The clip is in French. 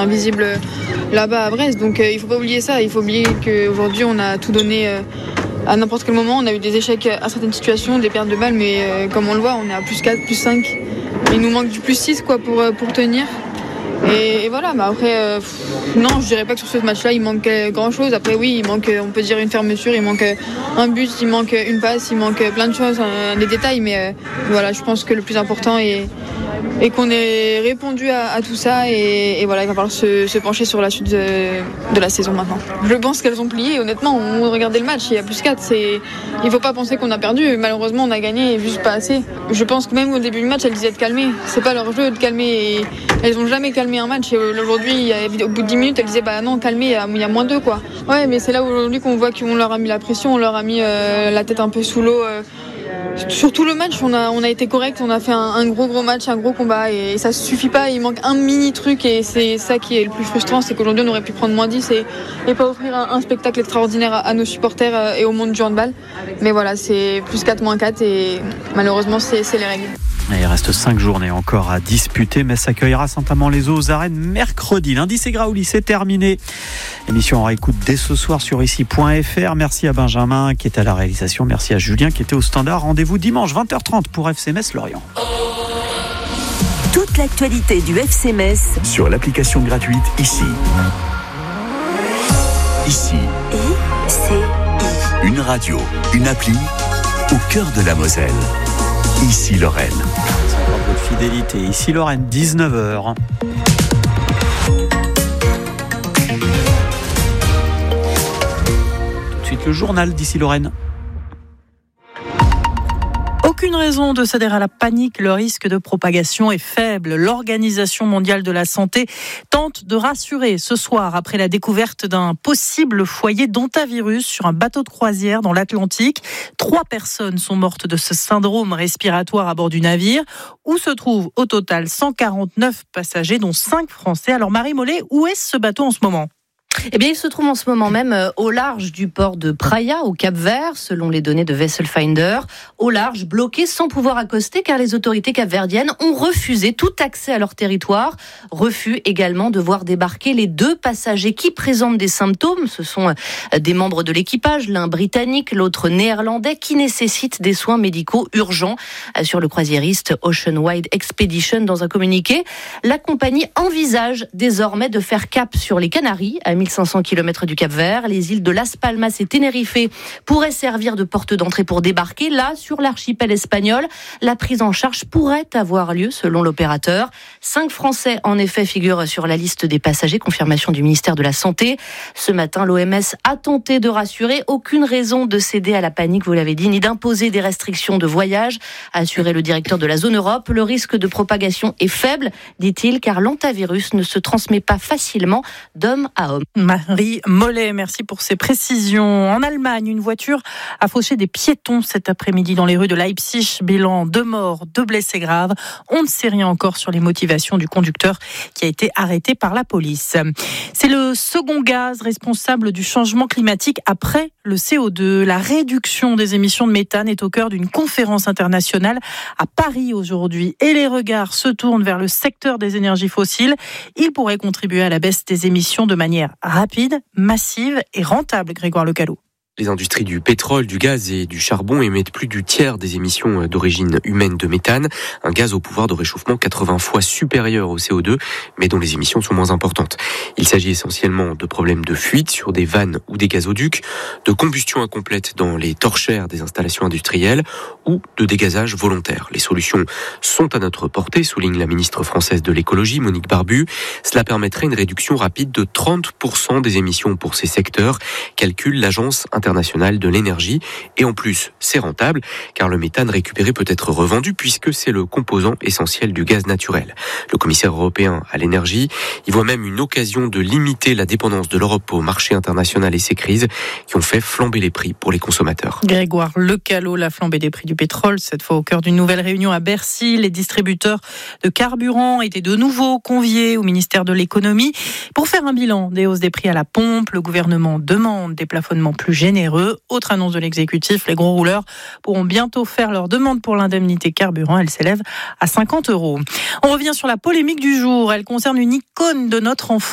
invisible là-bas à Brest. Donc il ne faut pas oublier ça. Il faut oublier qu'aujourd'hui, on a tout donné à n'importe quel moment. On a eu des échecs à certaines situations, des pertes de balles, mais comme on le voit, on est à plus 4, plus 5. Il nous manque du plus 6 pour tenir. Et voilà, mais après, non, je dirais pas que sur ce match-là, il manque grand-chose. Après, oui, il manque, on peut dire, une fermeture, il manque un but, il manque une passe, il manque plein de choses, des détails. Mais voilà, je pense que le plus important est qu'on ait répondu à tout ça. Et voilà, il va falloir se pencher sur la suite de la saison maintenant. Je pense qu'elles ont plié. Honnêtement, on regardait le match, il y a plus 4. Il faut pas penser qu'on a perdu. Malheureusement, on a gagné, juste pas assez. Je pense que même au début du match, elles disaient de calmer. C'est pas leur jeu de calmer. Et elles ont jamais calmé un match. Et aujourd'hui, au bout de 10 minutes, elles disaient non, calmez, il y a moins 2 quoi. Ouais, mais c'est là aujourd'hui qu'on voit qu'on leur a mis la pression, on leur a mis la tête un peu sous l'eau. Sur tout le match, on a été correct, on a fait un gros match, un gros combat et ça suffit pas, il manque un mini truc et c'est ça qui est le plus frustrant, c'est qu'aujourd'hui on aurait pu prendre moins 10 et pas offrir un spectacle extraordinaire à nos supporters et au monde du handball. Mais voilà, c'est plus 4, moins 4 et malheureusement c'est les règles. Et il reste 5 journées encore à disputer. Metz accueillera Saint-Amand-les-Eaux aux arènes mercredi. Lundi, c'est Graouli, c'est terminé. Émission en réécoute dès ce soir sur ici.fr. Merci à Benjamin qui est à la réalisation. Merci à Julien qui était au standard. Rendez-vous dimanche 20h30 pour FC Metz Lorient. Toute l'actualité du FC Metz sur l'application gratuite Ici. Ici. Une radio, une appli au cœur de la Moselle. Ici Lorraine. C'est encore votre fidélité. Ici Lorraine, 19h. Tout de suite le journal d'Ici Lorraine. Aucune raison de céder à la panique, le risque de propagation est faible. L'Organisation mondiale de la santé tente de rassurer ce soir après la découverte d'un possible foyer d'hantavirus sur un bateau de croisière dans l'Atlantique. 3 personnes sont mortes de ce syndrome respiratoire à bord du navire, où se trouvent au total 149 passagers, dont 5 Français. Alors Marie Mollet, où est ce bateau en ce moment ? Eh bien, il se trouve en ce moment même au large du port de Praia, au Cap-Vert, selon les données de Vessel Finder. Au large, bloqué sans pouvoir accoster, car les autorités capverdiennes ont refusé tout accès à leur territoire. Refus également de voir débarquer les 2 passagers qui présentent des symptômes. Ce sont des membres de l'équipage, l'un britannique, l'autre néerlandais, qui nécessitent des soins médicaux urgents. Sur le croisiériste Ocean Wide Expedition, dans un communiqué, la compagnie envisage désormais de faire cap sur les Canaries, à 1500 km du Cap-Vert. Les îles de Las Palmas et Tenerife pourraient servir de porte d'entrée pour débarquer. Là, sur l'archipel espagnol, la prise en charge pourrait avoir lieu selon l'opérateur. 5 Français, en effet, figurent sur la liste des passagers, confirmation du ministère de la Santé. Ce matin, l'OMS a tenté de rassurer. Aucune raison de céder à la panique, vous l'avez dit, ni d'imposer des restrictions de voyage, a assuré le directeur de la zone Europe. Le risque de propagation est faible, dit-il, car l'hantavirus ne se transmet pas facilement d'homme à homme. Marie Mollet, merci pour ces précisions. En Allemagne, une voiture a fauché des piétons cet après-midi dans les rues de Leipzig. Bilan 2 morts, 2 blessés graves. On ne sait rien encore sur les motivations du conducteur qui a été arrêté par la police. C'est le second gaz responsable du changement climatique après le CO2. La réduction des émissions de méthane est au cœur d'une conférence internationale à Paris aujourd'hui. Et les regards se tournent vers le secteur des énergies fossiles. Il pourrait contribuer à la baisse des émissions de manière rapide, massive et rentable, Grégoire Lecalot. Les industries du pétrole, du gaz et du charbon émettent plus du tiers des émissions d'origine humaine de méthane, un gaz au pouvoir de réchauffement 80 fois supérieur au CO2, mais dont les émissions sont moins importantes. Il s'agit essentiellement de problèmes de fuite sur des vannes ou des gazoducs, de combustion incomplète dans les torchères des installations industrielles ou de dégazage volontaire. Les solutions sont à notre portée, souligne la ministre française de l'écologie, Monique Barbu. Cela permettrait une réduction rapide de 30% des émissions pour ces secteurs, calcule l'agence internationale de l'énergie. Et en plus, c'est rentable, car le méthane récupéré peut être revendu puisque c'est le composant essentiel du gaz naturel. Le commissaire européen à l'énergie y voit même une occasion de limiter la dépendance de l'Europe au marché international et ses crises qui ont fait flamber les prix pour les consommateurs. Grégoire Lecalot, la flambée des prix du pétrole, cette fois au cœur d'une nouvelle réunion à Bercy. Les distributeurs de carburant étaient de nouveau conviés au ministère de l'économie pour faire un bilan des hausses des prix à la pompe. Le gouvernement demande des plafonnements plus généreux. Autre annonce de l'exécutif, les gros rouleurs pourront bientôt faire leur demande pour l'indemnité carburant. Elle s'élève à 50 €. On revient sur la polémique du jour. Elle concerne une icône de notre enfance.